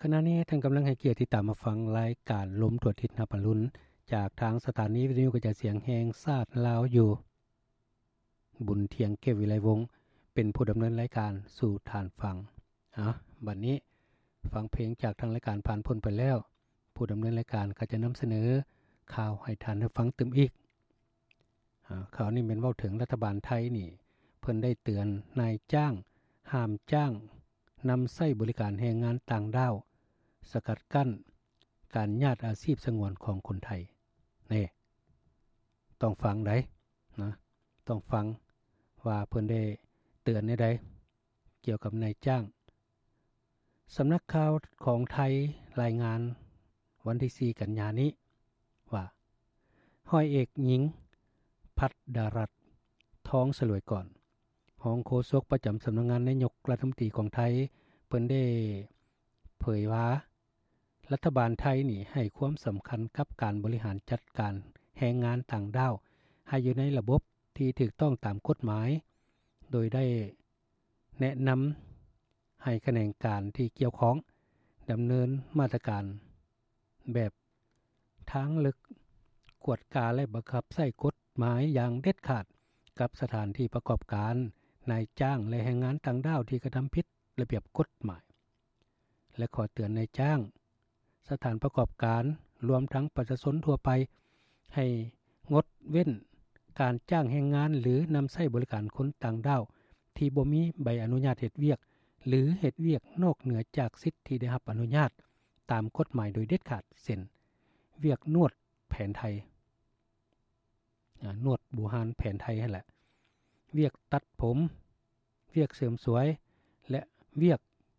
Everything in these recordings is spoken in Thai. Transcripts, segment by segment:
ขณะนี้ท่านกำลังให้เกียรติที่ตามมาฟังรายการลมตรวจทิศนับอรุณจากทางสถานีวิทยุกระจายเสียงแห่งชาติลาวอยู่บุญเทียงเกวิไลวงศ์เป็นผู้ดำเนินรายการสู่ฐานฟังบัดนี้ฟังเพลงจากทางรายการผ่านพ้นไปแล้วผู้ดำเนินรายการก็จะนำเสนอข่าวให้ท่านได้ฟังตึมอีกข่าวนี้เป็นเว้าถึงรัฐบาลไทยนี่เพิ่นได้เตือนนายจ้างห้ามจ้างนำใช้บริการแรงงานต่างด้าวสกัดกั้นการญาติอาชีพสงวนของคนไทยนี่ต้องฟังได้นะต้องฟังว่าเพิ่นได้เตือนได้เกี่ยวกับนายจ้างสำนักข่าวของไทยรายงานวันที่4กันยายนนี้ว่าห้อยเอกหญิงพัฒดารัตน์ท้องสลวยก่อนรองโฆษกประจำสำนักงานนายกรัฐมนตรีของไทยเพิ่นได้เผยว่ารัฐบาลไทยนี่ให้ความสำคัญกับการบริหารจัดการแรงงานต่างด้าวให้อยู่ในระบบที่ถูกต้องตามกฎหมายโดยได้แนะนำให้แขนงการที่เกี่ยวข้องดำเนินมาตรการแบบทางลึกกวดกาและบังคับใช้กฎหมายอย่างเด็ดขาดกับสถานที่ประกอบการนายจ้างและแรงงานต่างด้าวที่กระทำผิดระเบียบกฎหมายและขอเตือนนายจ้างสถานประกอบการรวมทั้งประชาชนทั่วไปให้งดเว้นการจ้างแรงงานหรือนำใช้บริการคนต่างด้าวที่บ่มีใบอนุญาตเฮ็ดเวียกหรือเฮ็ดเวียกนอกเหนือจากสิทธิ์ที่ได้รับอนุญาตตามกฎหมายโดยเด็ดขาดเช่นเวียกนวดแผนไทยนวดบูฮานแผนไทยนั่นแหละเวียกตัดผมเวียกเสริมสวยและเวียก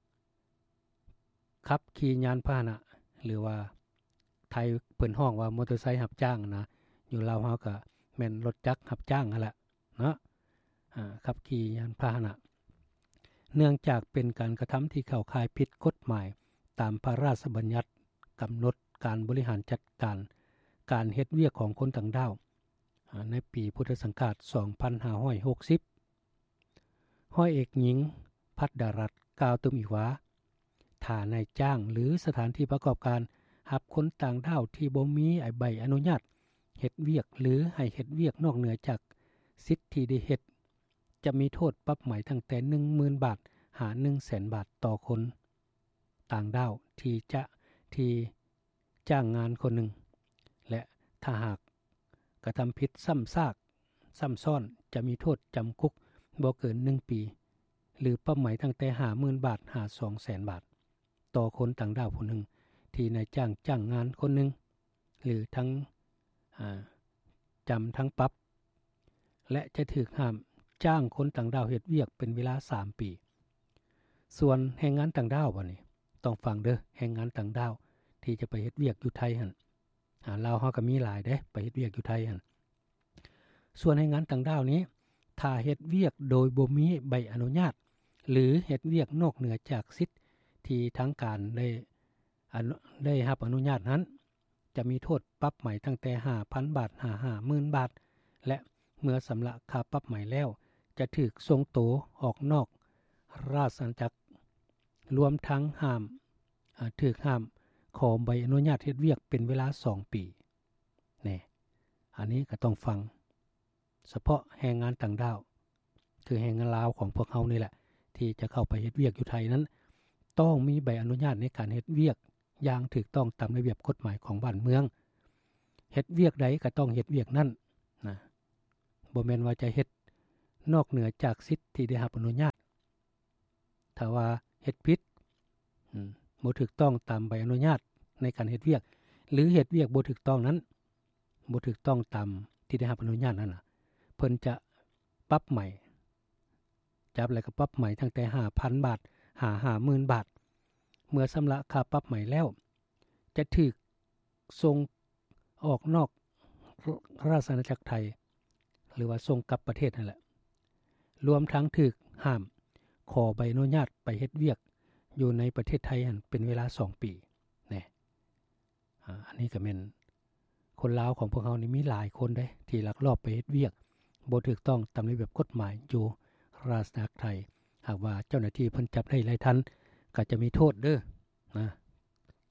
ขับขี่ยานพาหนะหรือว่าไทยเพิ่นฮ้องว่ามอเตอร์ไซค์รับจ้างนะอยู่ลาวเฮาก็แม่นรถจักรรับจ้างนั่นแหละเนาะขับขี่ยานพาหนะเนื่องจากเป็นการกระทำที่เข้าข่ายผิดกฎหมายตามพระราชบัญญัติกำหนดการบริหารจัดการเฮ็ดเวียกของคนต่างด้าวในปีพุทธศักราช2560ห้อยเอกหญิงพัฒดารัตน์กล่าวเติมอีกว่าถ้านายจ้างหรือสถานที่ประกอบการรับคนต่างด้าวที่บ่มีใบอนุญาตเฮ็ดเวียกหรือให้เฮ็ดเวียกนอกเหนือจากสิทธิ์ที่ได้เฮ็ดจะมีโทษปรับใหม่ตั้งแต่ 10,000 บาทหา 100,000 บาทต่อคนต่างด้าวที่จ้างงานคนหนึ่งและถ้าหากกระทำผิดซ้ำซากซ้ำซ้อนจะมีโทษจำคุกบ่เกิน1ปีหรือปรับใหม่ตั้งแต่ 50,000 บาทหา 200,000 บาทต่อคนต่างด้าวผู้หนึ่งที่นายจ้างงานคนหนึ่งหรือทั้งจำทั้งปรับและจะถูกห้ามจ้างคนต่างด้าวเฮ็ดเวียกเป็นเวลา3ปีส่วนแรงงานต่างด้าวบ่นี่ต้องฟังเด้อแรงงานต่างด้าวที่จะไปเฮ็ดเวียกอยู่ไทยหั่นลาวเฮาก็มีหลายเด้ไปเฮ็ดเวียกอยู่ไทยหั่นส่วนแรงงานต่างด้าวนี้ถ้าเฮ็ดเวียกโดยบ่มีใบอนุญาตหรือเฮ็ดเวียกนอกเหนือจากสิทธิ์ที่ทางการได้รับอนุญาตนั้นจะมีโทษปรับใหม่ตั้งแต่ 5,000 บาทหา 50,000 บาทและเมื่อสำระค่าปรับใหม่แล้วจะถูกส่งตัวออกนอกราชอาณาจักรรวมทั้งถูกห้ามขอใบอนุญาตเฮ็ดเวียกเป็นเวลา2ปีแน่อันนี้ก็ต้องฟังเฉพาะแรงงานต่างด้าวคือแรงงานลาวของพวกเฮานี่แหละที่จะเข้าไปเฮ็ดเวียกอยู่ไทยนั้นต้องมีใบอนุญาตในการเฮ็ดเวียกอย่างถูกต้องตามระเบียบกฎหมายของบ้านเมืองเฮ็ดเวียกใดก็ต้องเฮ็ดเวียกนั้นนะบ่แม่นว่าจะเฮ็ดนอกเหนือจากสิทธิ์ที่ได้รับอนุญาตถ้าว่าเฮ็ดผิดบ่ถูกต้องตามใบอนุญาตในการเฮ็ดเวียกหรือเฮ็ดเวียกบ่ถูกต้องนั้นบ่ถูกต้องตามที่ได้รับอนุญาตนั้นน่ะเพิ่นจะปรับใหม่จับแล้วก็ปรับใหม่ตั้งแต่ 5,000 บาทหา 50,000 บาทเมื่อชำระค่าปรับใหม่แล้วจะถูกส่งออกนอกราชอาณาจักรไทยหรือว่าส่งกลับประเทศนั่นแหละรวมทั้งถูกห้ามขอใบอนุญาตไปเฮ็ดเวียกอยู่ในประเทศไทยเป็นเวลา2ปีนี่อันนี้ก็แม่นคนลาวของพวกเฮานี่มีหลายคนเด้ที่ลักลอบไปเฮ็ดเวียกบ่ถูกต้องตามระเบียบกฎหมายอยู่ราชอาณาจักรไทยหากว่าเจ้าหน้าที่เพิ่นจับได้หลายทันก็จะมีโทษเด้อนะ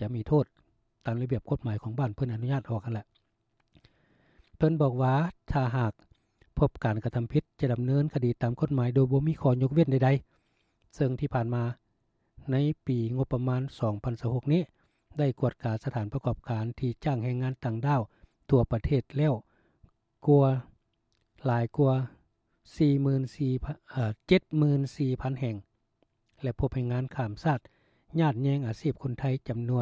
จะมีโทษตามระเบียบกฎหมายของบ้านเพิ่นอนุญาตออกกันแหละเพิ่นบอกว่าถ้าหากพบการกระทำผิดจะดำเนินคดีตามกฎหมายโดยบ่มีข้อยกเว้นใดๆซึ่งที่ผ่านมาในปีงบประมาณ 2026 นี้ได้กวดการสถานประกอบการที่จ้างแรงงานต่างด้าวทั่วประเทศแล้วหลายกว่า 74,000 แห่งและพบแรงงานข้ามชาติญาติแยงอาชีพคนไทยจำนวน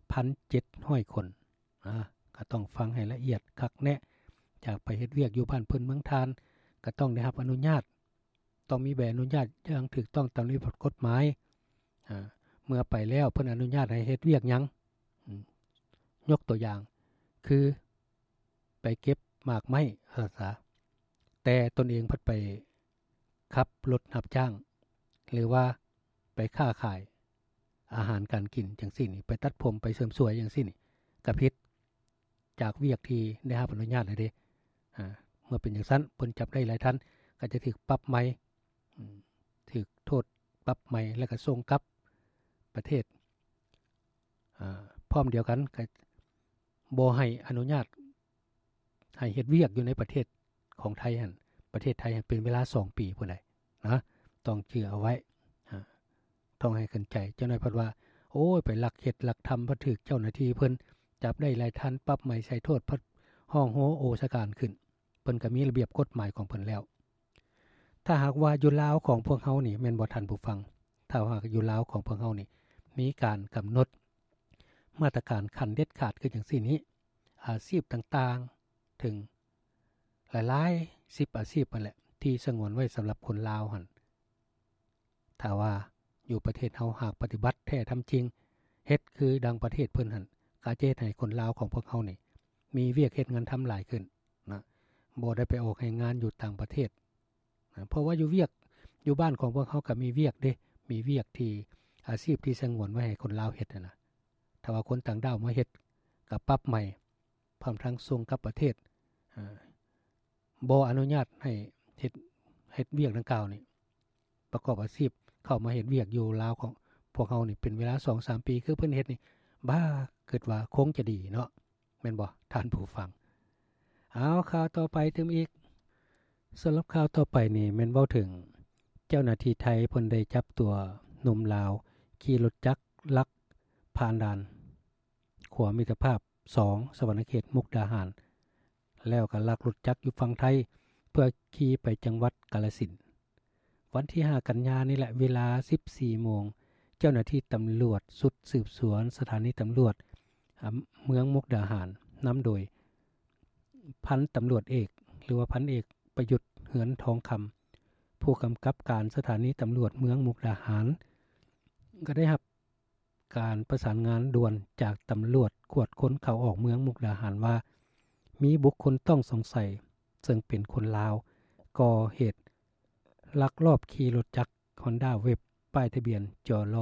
1,700 คนก็ต้องฟังให้ละเอียดคักแนะจากไปเฮ็ดเวียกอยู่บ้านเพิ่นเมืองทานก็ต้องได้รับอนุญาตต้องมีใบอนุญาตอย่างถูกต้องตามระเบียบกฎหมายเมื่อไปแล้วเพิ่นอนุญาตให้เฮ็ดเวียกหยังยกตัวอย่างคือไปเก็บหมากไม้แต่ตนเองพัดไปขับรถรับจ้างหรือว่าไปค้าขายอาหารการกินจังซี่นี่ไปตัดผมไปเสริมสวยจังซี่นี่ก็ผิดจากเวียกที่ได้รับอนุญาตแล้วเด้เมื่อเป็นอย่างนั้นเพิ่นจับได้หลายท่านก็จะถูกปรับใหม่ถูกโทษปรับใหม่แล้วก็ส่งกลับประเทศพร้อมเดียวกันก็บ่ให้อนุญาตให้เฮ็ดเวียกอยู่ในประเทศของไทยหั่นประเทศไทยเป็นเวลา2ปีพุ่นใดนะต้องเชื่อเอาไว้ต้องให้กันใจเจ้าหน้าที่เพิ่นว่าโอ้ยไปลักเฮ็ดลักทำบ่ถูกเจ้าหน้าที่เพิ่นจับได้หลายท่านปรับใหม่ใส่โทษพัดห้องโหโอชการขึ้นเพิ่นก็มีระเบียบกฎหมายของเพิ่นแล้วถ้าหากว่าอยู่ลาวของพวกเฮานี่แม่นบ่ทันผู้ฟังถ้าหากอยู่ลาวของพวกเฮานี่มีการกำหนดมาตรการขั้นเด็ดขาดคือจังซี่นี้อาชีพต่างๆถึงหลายๆ10อาชีพนั่นแหละที่สงวนไว้สำหรับคนลาวหั่นถ้าว่าอยู่ประเทศเฮาหากปฏิบัติแท้ทำจริงเฮ็ดคือดังประเทศเพิ่นหั่นก็จะเฮ็ดให้คนลาวของพวกเฮานี่มีเวียกเฮ็ดงานทำหลายขึ้นนะบ่ได้ไปออกให้งานอยู่ต่างประเทศนะเพราะว่าอยู่เวียกอยู่บ้านของพวกเฮาก็มีเวียกเด้มีเวียกที่อาชีพที่สงวนไว้ให้คนลาวเฮ็ดนะถ้าว่าคนต่างด้าวมาเฮ็ดก็ปรับใหม่พร้อมทั้งส่งกลับประเทศบ่อนุญาตให้เฮ็ดเวียกดังกล่าวนี่ประกอบอาชีพเข้ามาเฮ็ดเวียกอยู่ลาวของพวกเฮานี่เป็นเวลา 2-3 ปีคือเพิ่นเฮ็ดนี่บ้าเกิดว่าคงจะดีเนาะแม่นบ่ท่านผู้ฟังเอาข่าวต่อไปถึงอีกสำหรับข่าวต่อไปนี่แม่นเว้าถึงเจ้าหน้าที่ไทยเพิ่นได้จับตัวหนุ่มลาวขี่รถจักรลักผ่านด่านขวามิตรภาพ2สวรรณเขตมุกดาหารแล้วก็ลักรถจักรอยู่ฝั่งไทยเพื่อขี่ไปจังหวัดกาฬสินธุ์วันที่5กันยายนนี่แหละเวลา 14:00 นเจ้าหน้าที่ตำรวจชุดสืบสวนสถานีตำรวจเมืองมุกดาหารนำโดยพันตำรวจเอกหรือว่าพันเอกประยุทธ์เหือนทองคำผู้กำกับการสถานีตำรวจเมืองมุกดาหารก็ได้รับการประสานงานด่วนจากตำรวจกวดค้นเข้าออกเมืองมุกดาหารว่ามีบุคคลต้องสงสัยซึ่งเป็นคนลาวก่อเหตุลักลอบขี่รถจักร Honda Wave ป้ายทะเบียนจล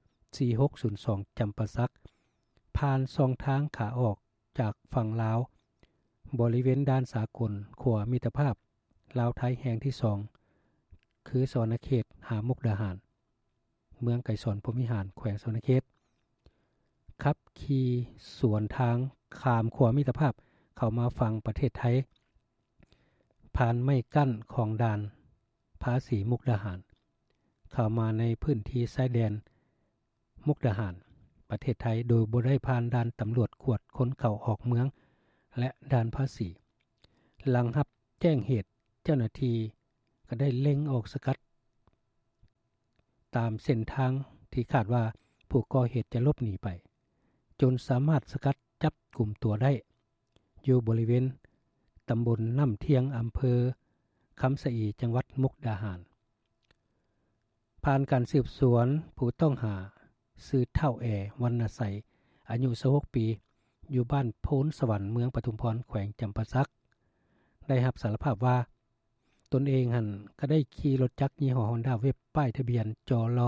4602จำปาสักผ่านช่องทางขาออกจากฝั่งลาวบริเวณด้านสากลขวามิตรภาพลาวไทยแห่งที่2คือสวรรณเขตหามุกดาหารเมืองไก่สอนพรหมวิหารแขวงสวรรณเขตขับขี่สวนทางข้ามขวามิตรภาพเข้ามาฝั่งประเทศไทยผ่านไม่กั้นของด่านภาษีมุกดาหารเข้ามาในพื้นที่ชายแดนมุกดาหารประเทศไทยโดยบ่ได้ผ่านด่านตำรวจกวดค้นเข้าออกเมืองและด่านภาษีหลังรับแจ้งเหตุเจ้าหน้าที่ก็ได้เล็งออกสกัดตามเส้นทางที่คาดว่าผู้ก่อเหตุจะหลบหนีไปจนสามารถสกัดจับกลุ่มตัวได้อยู่บริเวณตำบลน้ำเทียงอำเภอคำสะอีจังหวัดมุกดาหารผ่านการสืบสวนผู้ต้องหาชื่อเท่าแอวรรณไสยอายุ26ปีอยู่บ้านโพนสวรรค์เมืองปทุมพรแขวงจำปาสักได้รับสารภาพว่าตนเองหั่นก็ได้ขี่รถจักรยี่ห้อ Honda Wave ป้ายทะเบียนจล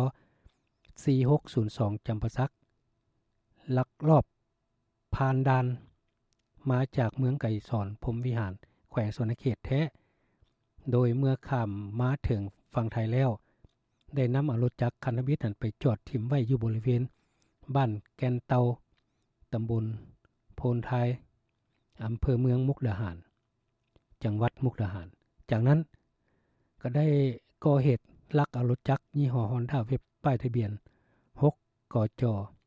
4602จำปาสักลักลอบผ่านด่านมาจากเมืองไก่สอนพรหมวิหารแขวงสวรรณเขตแท้โดยเมื่อข้ามมาถึงฝั่งไทยแล้วได้นำเอารถจักรคันธมิตรนั้นไปจอดถิ่มไว้อยู่บริเวณบ้านแกนเตาตำบลโพนไทยอำเภอเมืองมุกดาหารจังหวัดมุกดาหารจากนั้นก็ได้ก่อเหตุลักเอารถจักรยี่ห้อ Honda Wave ป้ายทะเบียน6กจ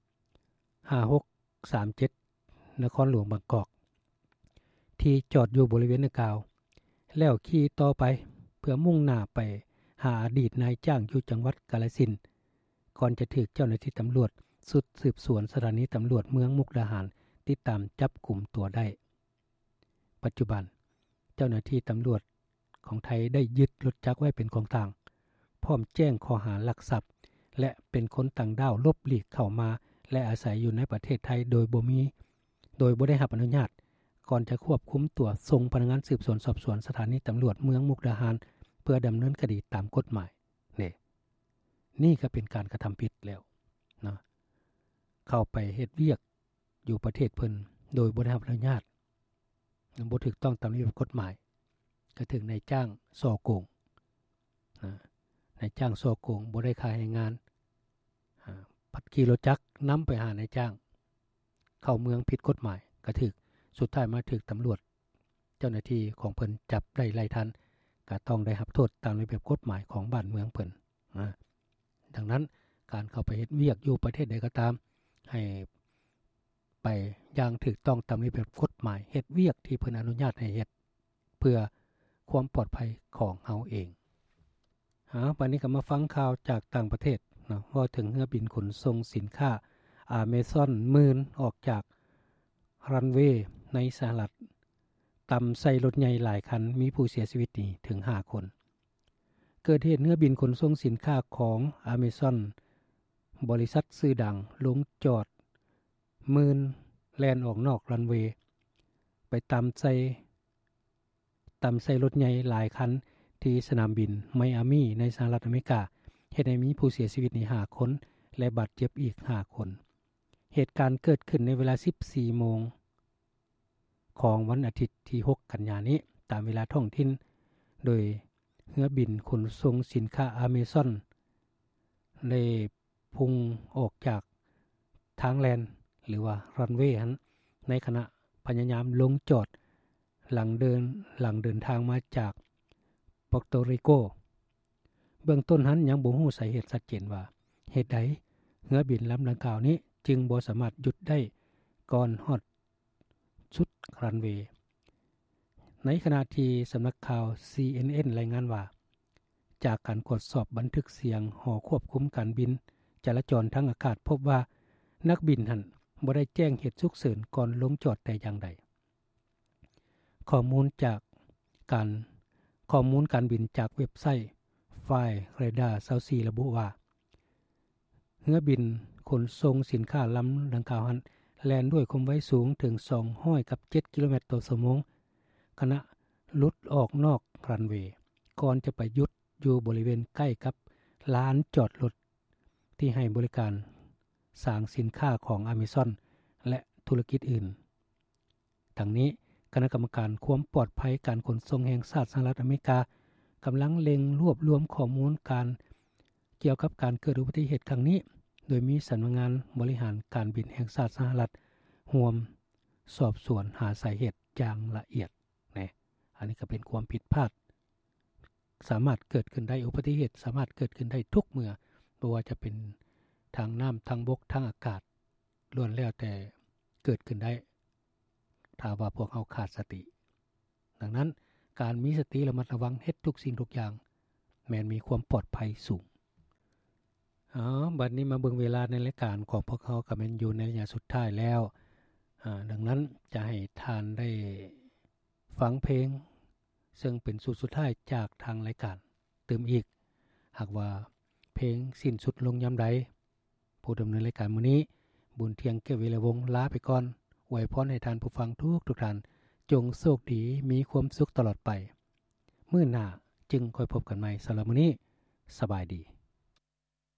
5637นครหลวงบางกอกที่จอดอยู่บริเวณดังกล่าวแล้วขี่ต่อไปเพื่อมุ่งหน้าไปหาอดีตนายจ้างอยู่จังหวัดกาฬสินธุ์ก่อนจะถูกเจ้าหน้าที่ตำรวจสุดสืบสวนสถานีตำรวจเมืองมุกดาหารติดตามจับกุมตัวได้ปัจจุบันเจ้าหน้าที่ตำรวจของไทยได้ยึดรถจักรไว้เป็นของกลางพร้อมแจ้งข้อหาลักทรัพย์และเป็นคนต่างด้าวลบหลีกเข้ามาและอาศัยอยู่ในประเทศไทยโดยบ่ได้รับอนุญาตก่อนจะควบคุมตัวส่งพนักงานสืบสวนสอบสวนสถานีตำรวจเมืองมุกดาหารเพื่อดำเนินคดีตามกฎหมายนี่ก็เป็นการกระทำผิดแล้วนะเข้าไปเฮ็ดเวียกอยู่ประเทศเพิ่นโดยบ่ได้รับอนุญาตบ่ถูกต้องตามระเบียบกฎหมายก็ถึงนายจ้างส่อโกงนายจ้างส่อโกงบ่ได้ค่าแรงงานปัดขี่รถจักรนำไปหานายจ้างเข้าเมืองผิดกฎหมายก็ถึกสุดท้ายมาถึกตำรวจเจ้าหน้าที่ของเพิ่นจับได้ไล่ทันก็ต้องได้รับโทษตามระเบียบกฎหมายของบ้านเมืองเพิ่นดังนั้นการเข้าไปเฮ็ดเวียกอยู่ประเทศใดก็ตามให้ไปอย่างถูกต้องตามระเบียบกฎหมายเฮ็ดเวียกที่เพิ่นอนุญาตให้เฮ็ดเพื่อความปลอดภัยของเฮาเองวันนี้ก็มาฟังข่าวจากต่างประเทศนะว่าถึงเรือบินขนส่งสินค้า Amazon 10,000ออกจากรันเวย์ในสหรัฐต่ำใส่รถใหญ่หลายคันมีผู้เสียชีวิตนี่ถึง5คนเกิดเหตุเรือบินขนส่งสินค้าของ Amazon บริษัทชื่อดังลงจอดแล่นออกนอกรันเวย์ไปต่ำใส่รถใหญ่หลายคันที่สนามบินไมอามีในสหรัฐอเมริกาเฮ็ดให้มีผู้เสียชีวิตนี่5คนและบาดเจ็บอีก5คนเหตุการณ์เกิดขึ้นในเวลา 14 โมงของวันอาทิตย์ที่6กันยายนนี้ตามเวลาท้องถิ่นโดยเรือบินขนส่งสินค้า Amazon ได้พุ่งออกจากทางแลนหรือว่ารันเวย์ในขณะพยายามลงจอดหลังเดินทางมาจากปอร์โตริโกเบื้องต้นยังบ่ฮู้สาเหตุชัดเจนว่าเหตุใดเรือบินลำดังกล่าวนี้จึงบ่สามารถหยุดได้ก่อนฮอดสุดรันเวย์ในขณะที่สำนักข่าว CNN รายงานว่าจากการตรวจสอบบันทึกเสียงหอควบคุมการบินจราจรทางอากาศพบว่านักบินบ่ได้แจ้งเหตุฉุกเฉินก่อนลงจอดแต่อย่างใดข้อมูลการบินจากเว็บไซต์ Flight Radar 24ระบุว่าเรือบินขนส่งสินค้าลำดังกล่าวแล่นด้วยความไวสูงถึง207กิโลเมตรต่อชั่วโมงขณะหลุดออกนอกรันเวย์ก่อนจะไปหยุดอยู่บริเวณใกล้กับลานจอดรถที่ให้บริการสร้างสินค้าของ Amazon และธุรกิจอื่นทั้งนี้คณะกรรมการความปลอดภัยการขนส่งแห่งชาติสหรัฐอเมริกากำลังเล็งรวบรวมข้อมูลการเกี่ยวกับการเกิดอุบัติเหตุครั้งนี้โดยมีสำนักงานบริหารการบินแห่งชาติสหรัฐร่วมสอบสวนหาสาเหตุอย่างละเอียดอันนี้ก็เป็นความผิดพลาดสามารถเกิดขึ้นได้อุบัติเหตุสามารถเกิดขึ้นได้ทุกเมื่อบ่ว่าจะเป็นทางน้ำทางบกทางอากาศล้วนแล้วแต่เกิดขึ้นได้ถ้าว่าพวกเราขาดสติดังนั้นการมีสติระมัดระวังเฮ็ดทุกสิ่งทุกอย่างแม้นมีความปลอดภัยสูงบัดนี้มาเบิ่งเวลาในรายการของพวกเราก็แม่นอยู่ในระยะสุดท้ายแล้วดังนั้นจะให้ทานได้ฟังเพลงซึ่งเป็นสุดท้ายจากทางรายการเติมอีกหากว่าเพลงสิ้นสุดลงยามใดผู้ดำเนินรายการมื้อนี้บุญเที่ยงเกวิลวงศ์ลาไปก่อนอวยพรให้ท่านผู้ฟังทุกท่านจงโชคดีมีความสุขตลอดไปมื้อหน้าจึงค่อยพบกันใหม่สำหรับมื้อนี้สบายดี